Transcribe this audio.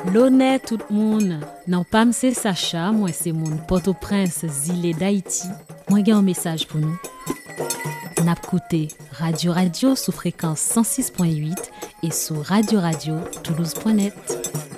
L'honnête tout le monde, non pas c'est Sacha, moi c'est mon Port-au-Prince, Zile d'Haïti. Moi j'ai un message pour nous. N'a écouté Radio sous fréquence 106.8 et sur Radio Toulouse.net.